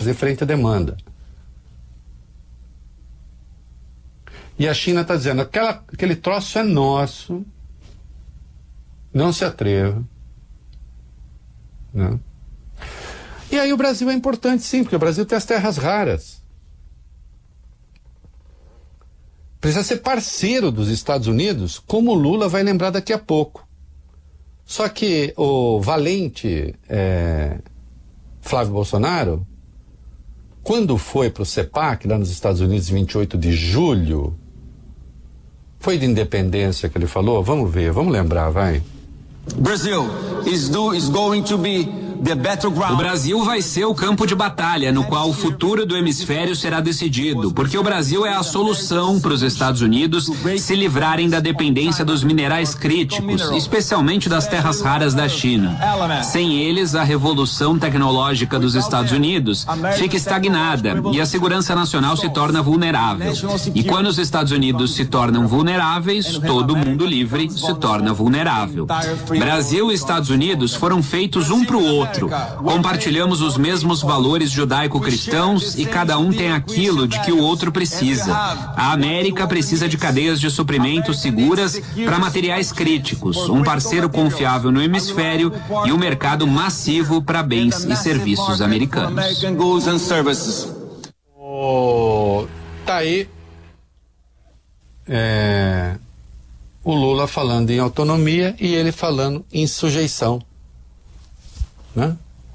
fazer frente à demanda. E a China está dizendo, aquele troço é nosso, não se atreva. Não. E aí o Brasil é importante sim, porque o Brasil tem as terras raras. Precisa ser parceiro dos Estados Unidos, como o Lula vai lembrar daqui a pouco. Só que o valente Flávio Bolsonaro, quando foi para o CEPAC, lá nos Estados Unidos, 28 de julho, foi de independência que ele falou? Vamos ver, vamos lembrar, vai. Brazil is going to be the battleground. O Brasil vai ser o campo de batalha no qual o futuro do hemisfério será decidido, porque o Brasil é a solução para os Estados Unidos se livrarem da dependência dos minerais críticos, especialmente das terras raras da China. Sem eles, a revolução tecnológica dos Estados Unidos fica estagnada e a segurança nacional se torna vulnerável. E quando os Estados Unidos se tornam vulneráveis, todo mundo livre se torna vulnerável. Brasil e Estados Unidos foram feitos um para o outro. Compartilhamos os mesmos valores judaico-cristãos e cada um tem aquilo de que o outro precisa. A América precisa de cadeias de suprimentos seguras para materiais críticos, um parceiro confiável no hemisfério e um mercado massivo para bens e serviços americanos. Tá aí o Lula falando em autonomia e ele falando em sujeição. Né?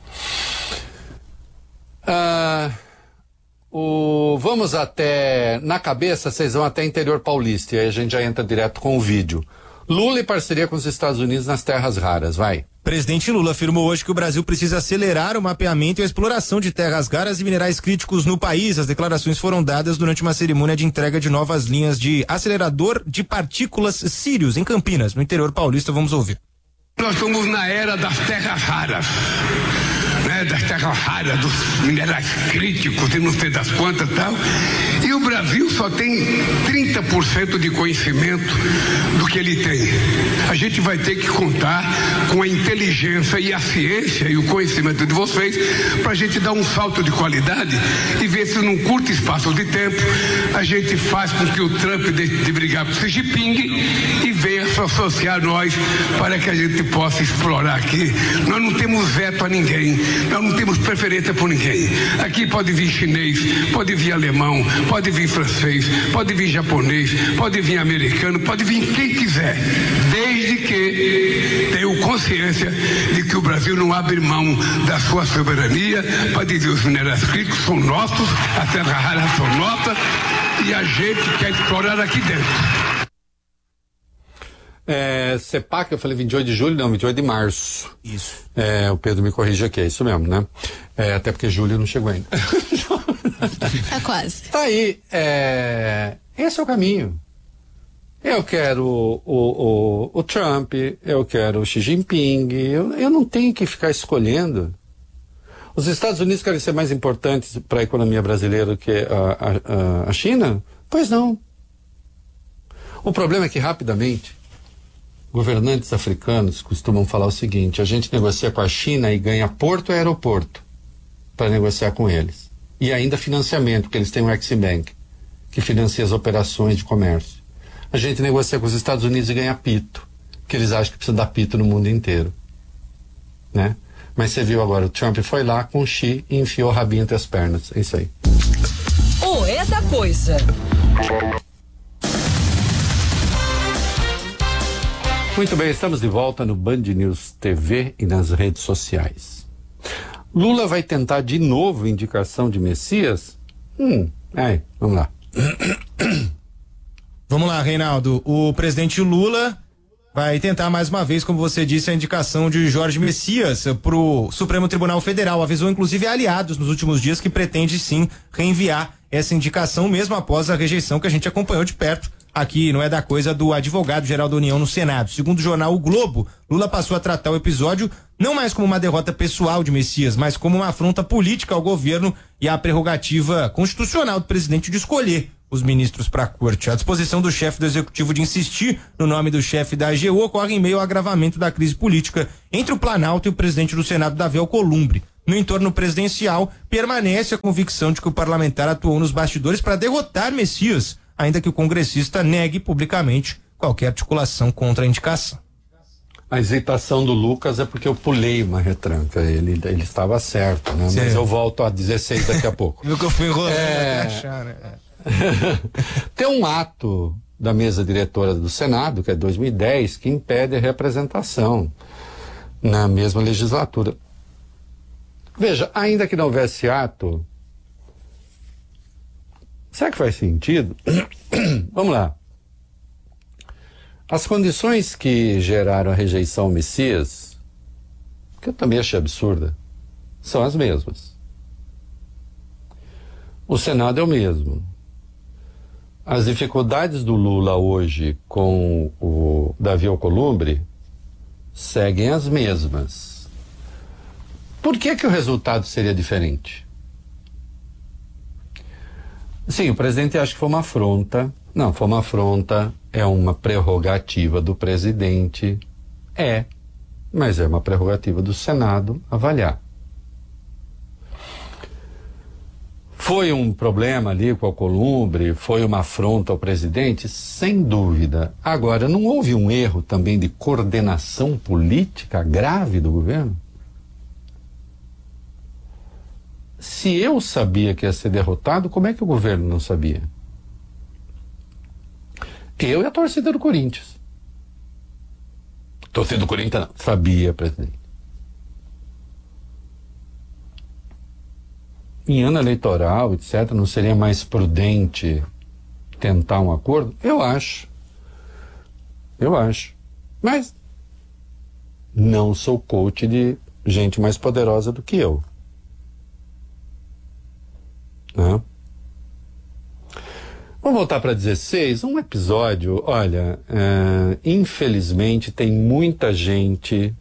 Vamos até, na cabeça, vocês vão até interior paulista, e aí a gente já entra direto com o vídeo. Lula em parceria com os Estados Unidos nas terras raras, vai. Presidente Lula afirmou hoje que o Brasil precisa acelerar o mapeamento e a exploração de terras raras e minerais críticos no país. As declarações foram dadas durante uma cerimônia de entrega de novas linhas de acelerador de partículas Sirius, em Campinas, no interior paulista. Vamos ouvir. Nós estamos na era das terras raras, né? Das terras raras, dos minerais críticos e não sei das quantas e tal. E o Brasil só tem 30% de conhecimento do que ele tem. A gente vai ter que contar com a inteligência e a ciência e o conhecimento de vocês para a gente dar um salto de qualidade e ver se num curto espaço de tempo a gente faz com que o Trump deixe de brigar com o Xi Jinping e venha se associar a nós para que a gente possa explorar aqui. Nós não temos veto a ninguém, nós não temos preferência por ninguém. Aqui pode vir chinês, pode vir alemão, pode vir francês, pode vir japonês, pode vir americano, pode vir quem quiser, desde que tenha consciência de que o Brasil não abre mão da sua soberania para dizer os minerais críticos são nossos, as terras raras são nossas e a gente quer explorar aqui dentro. CEPAC, eu falei 28 de julho, não, 28 de março. Isso. O Pedro me corrige aqui, é isso mesmo, né? Até porque julho não chegou ainda. Tá quase. Tá aí, esse é o caminho. Eu quero o Trump, eu quero o Xi Jinping, eu não tenho que ficar escolhendo. Os Estados Unidos querem ser mais importantes para a economia brasileira do que a China? Pois não. O problema é que rapidamente governantes africanos costumam falar o seguinte: a gente negocia com a China e ganha porto e aeroporto para negociar com eles. E ainda financiamento, porque eles têm o Exim-Bank, que financia as operações de comércio. A gente negocia com os Estados Unidos e ganha pito, porque eles acham que precisa dar pito no mundo inteiro. Né? Mas você viu agora, o Trump foi lá com o Xi e enfiou o rabinho entre as pernas. É isso aí. É da coisa. Muito bem, estamos de volta no Band News TV e nas redes sociais. Lula vai tentar de novo indicação de Messias? Vamos lá. Vamos lá, Reinaldo. O presidente Lula vai tentar mais uma vez, como você disse, a indicação de Jorge Messias para o Supremo Tribunal Federal. Avisou inclusive aliados nos últimos dias que pretende sim reenviar essa indicação, mesmo após a rejeição que a gente acompanhou de perto aqui, não é da coisa, do advogado-geral da União no Senado. Segundo o jornal O Globo, Lula passou a tratar o episódio não mais como uma derrota pessoal de Messias, mas como uma afronta política ao governo e à prerrogativa constitucional do presidente de escolher os ministros para a corte. A disposição do chefe do executivo de insistir no nome do chefe da AGU ocorre em meio ao agravamento da crise política entre o Planalto e o presidente do Senado, Davi Alcolumbre. No entorno presidencial, permanece a convicção de que o parlamentar atuou nos bastidores para derrotar Messias, ainda que o congressista negue publicamente qualquer articulação contra a indicação. A hesitação do Lucas é porque eu pulei uma retranca. Ele estava certo, né? Mas eu volto a 16 daqui a pouco. Viu que eu fui enrolando até achar, né? Tem um ato da mesa diretora do Senado, que é 2010, que impede a representação na mesma legislatura. Veja, ainda que não houvesse ato, será que faz sentido? Vamos lá. As condições que geraram a rejeição ao Messias, que eu também achei absurda, são as mesmas. O Senado é o mesmo. As dificuldades do Lula hoje com o Davi Alcolumbre seguem as mesmas. Por que o resultado seria diferente? Sim, o presidente acha que foi uma afronta. Não, foi uma afronta, é uma prerrogativa do presidente. Mas é uma prerrogativa do Senado avaliar. Foi um problema ali com o Alcolumbre, foi uma afronta ao presidente? Sem dúvida. Agora, não houve um erro também de coordenação política grave do governo? Se eu sabia que ia ser derrotado, como é que o governo não sabia? Eu e a torcida do Corinthians. Torcida do Corinthians não. Sabia, presidente. Em ano eleitoral, etc., não seria mais prudente tentar um acordo? Eu acho. Mas não sou coach de gente mais poderosa do que eu. Né? Vamos voltar para 16, um episódio, olha, infelizmente tem muita gente,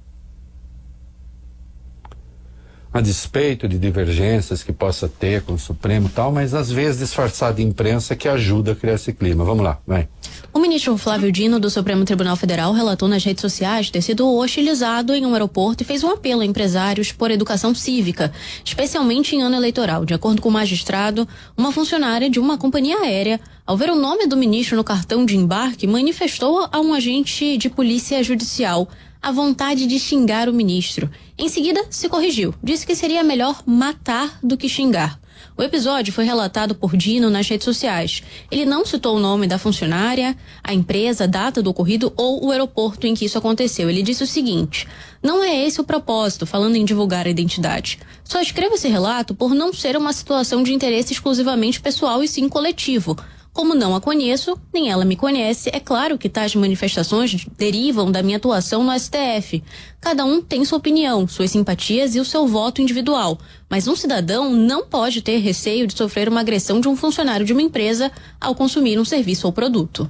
a despeito de divergências que possa ter com o Supremo e tal, mas às vezes disfarçada de imprensa que ajuda a criar esse clima. Vamos lá, vai. O ministro Flávio Dino do Supremo Tribunal Federal relatou nas redes sociais ter sido hostilizado em um aeroporto e fez um apelo a empresários por educação cívica, especialmente em ano eleitoral. De acordo com o magistrado, uma funcionária de uma companhia aérea, ao ver o nome do ministro no cartão de embarque, manifestou a um agente de polícia judicial a vontade de xingar o ministro. Em seguida, se corrigiu. Disse que seria melhor matar do que xingar. O episódio foi relatado por Dino nas redes sociais. Ele não citou o nome da funcionária, a empresa, a data do ocorrido ou o aeroporto em que isso aconteceu. Ele disse o seguinte: não é esse o propósito, falando em divulgar a identidade. Só escrevo esse relato por não ser uma situação de interesse exclusivamente pessoal e sim coletivo. Como não a conheço, nem ela me conhece, é claro que tais manifestações derivam da minha atuação no STF. Cada um tem sua opinião, suas simpatias e o seu voto individual. Mas um cidadão não pode ter receio de sofrer uma agressão de um funcionário de uma empresa ao consumir um serviço ou produto.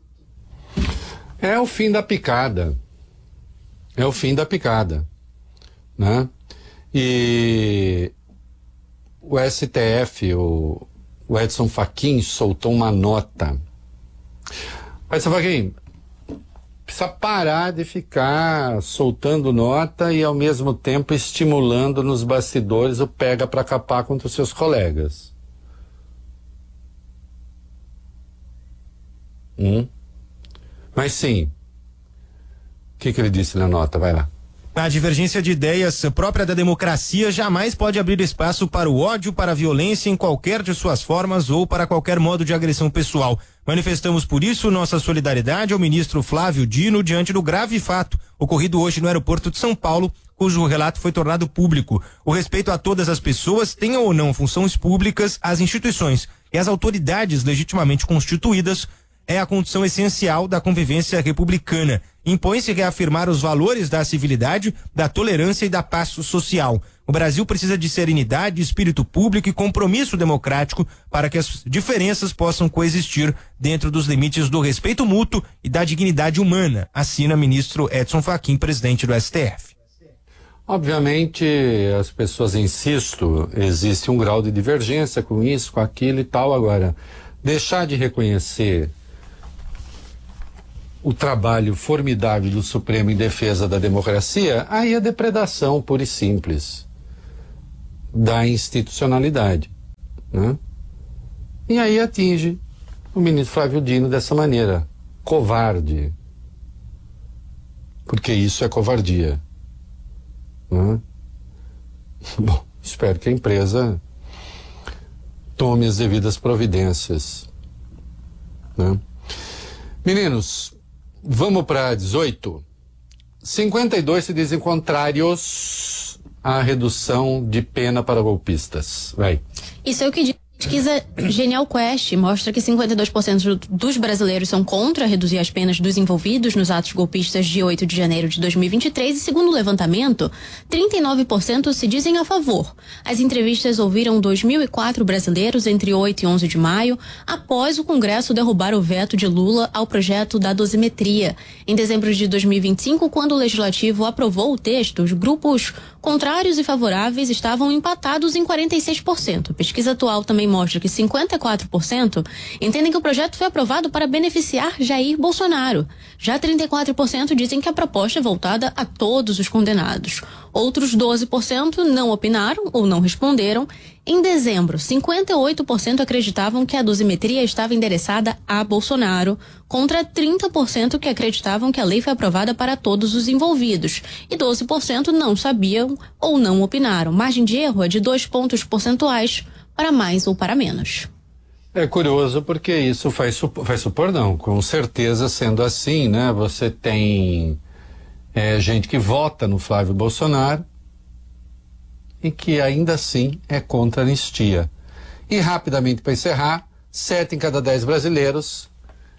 É o fim da picada. Né? E o STF, o Edson Fachin soltou uma nota. Edson Fachin, precisa parar de ficar soltando nota e ao mesmo tempo estimulando nos bastidores o pega pra capar contra os seus colegas. Mas sim, o que ele disse na nota? Vai lá. A divergência de ideias própria da democracia jamais pode abrir espaço para o ódio, para a violência em qualquer de suas formas ou para qualquer modo de agressão pessoal. Manifestamos por isso nossa solidariedade ao ministro Flávio Dino diante do grave fato ocorrido hoje no aeroporto de São Paulo, cujo relato foi tornado público. O respeito a todas as pessoas, tenham ou não funções públicas, as instituições e as autoridades legitimamente constituídas é a condição essencial da convivência republicana. Impõe-se reafirmar os valores da civilidade, da tolerância e da paz social. O Brasil precisa de serenidade, espírito público e compromisso democrático para que as diferenças possam coexistir dentro dos limites do respeito mútuo e da dignidade humana, assina ministro Edson Fachin, presidente do STF. Obviamente, as pessoas, insisto, existe um grau de divergência com isso, com aquilo e tal. Agora, deixar de reconhecer o trabalho formidável do Supremo em defesa da democracia, aí é depredação pura e simples. da institucionalidade, né? E aí atinge o ministro Flávio Dino dessa maneira, covarde, porque isso é covardia, né? Bom, espero que a empresa tome as devidas providências, né? Meninos, vamos para 18. 52 se dizem contrários à redução de pena para golpistas. Vai. Isso é o que diz a pesquisa Genial Quest, mostra que 52% dos brasileiros são contra reduzir as penas dos envolvidos nos atos golpistas de 8 de janeiro de 2023 e, segundo o levantamento, 39% se dizem a favor. As entrevistas ouviram 2.004 brasileiros entre 8 e 11 de maio, após o Congresso derrubar o veto de Lula ao projeto da dosimetria. Em dezembro de 2025, quando o Legislativo aprovou o texto, os grupos contrários e favoráveis estavam empatados em 46%. A pesquisa atual também mostra que 54% entendem que o projeto foi aprovado para beneficiar Jair Bolsonaro. Já 34% dizem que a proposta é voltada a todos os condenados. Outros 12% não opinaram ou não responderam. Em dezembro, 58% acreditavam que a dosimetria estava endereçada a Bolsonaro, contra 30% que acreditavam que a lei foi aprovada para todos os envolvidos, e 12% não sabiam ou não opinaram. Margem de erro é de 2 pontos percentuais para mais ou para menos. É curioso porque isso faz supor não, com certeza sendo assim, né? Você tem gente que vota no Flávio Bolsonaro e que ainda assim é contra a anistia. E rapidamente para encerrar, 7 em cada 10 brasileiros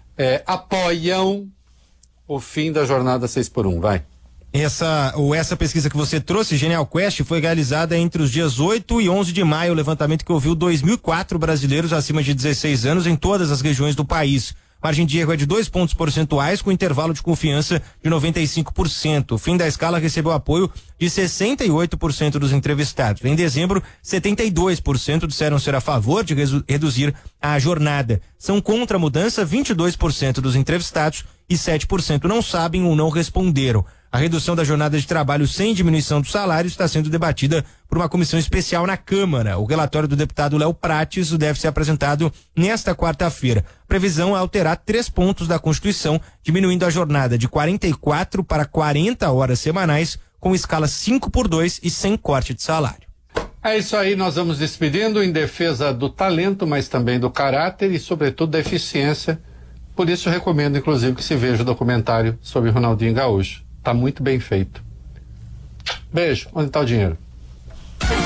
apoiam o fim da jornada 6x1, vai. Essa pesquisa que você trouxe, Genial Quest, foi realizada entre os dias 8 e 11 de maio, o levantamento que ouviu 2.004 brasileiros acima de 16 anos em todas as regiões do país. Margem de erro é de 2 pontos percentuais, com intervalo de confiança de 95%. O fim da escala recebeu apoio de 68% dos entrevistados. Em dezembro, 72% disseram ser a favor de reduzir a jornada. São contra a mudança 22% dos entrevistados e 7% não sabem ou não responderam. A redução da jornada de trabalho sem diminuição do salário está sendo debatida por uma comissão especial na Câmara. O relatório do deputado Léo Prates deve ser apresentado nesta quarta-feira. Previsão é alterar 3 pontos da Constituição, diminuindo a jornada de 44 para 40 horas semanais, com escala 5x2 e sem corte de salário. É isso aí, nós vamos despedindo em defesa do talento, mas também do caráter e, sobretudo, da eficiência. Por isso, recomendo, inclusive, que se veja o documentário sobre Ronaldinho Gaúcho. Tá muito bem feito. Beijo. Onde está o dinheiro?